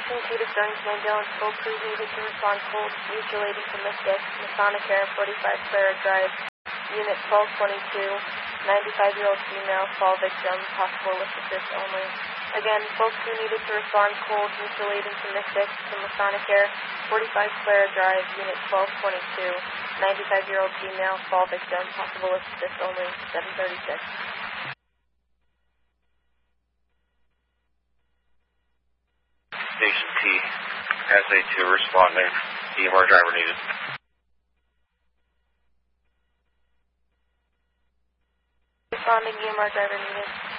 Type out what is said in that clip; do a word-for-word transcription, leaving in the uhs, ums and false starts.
Station two to Sterling Ambulance, full crew needed to respond cold, mutual aid to Mystic, Masonic Air, forty-five Clara Drive, Unit twelve twenty-two, ninety-five-year-old female, fall victim, possible lift assist only. Again, full crew needed to respond cold, mutual aid to Mystic, to Masonic Air, forty-five Clara Drive, Unit twelve twenty-two, ninety-five-year-old female, fall victim, possible lift assist only, seven thirty-six. Station T, S A two responding, E M R driver needed. Responding, E M R driver needed.